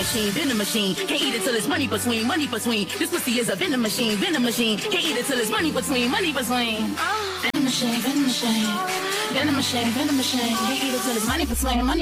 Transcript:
machine, venom machine. Can't eat it till it's money between, money between. This pussy is a venom machine, venom machine. Can't eat it till it's money between, money between. Venom machine, venom machine. Venom machine, venom machine. Can't eat it till it's money between, money